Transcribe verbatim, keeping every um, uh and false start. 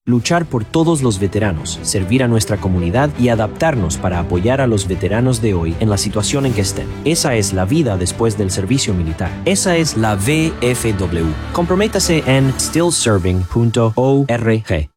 luchar por todos los veteranos, servir a nuestra comunidad y adaptarnos para apoyar a los veteranos de hoy en la situación en que estén. Esa es la vida después del servicio militar. Esa es la V F W. Comprométase en still serving punto org.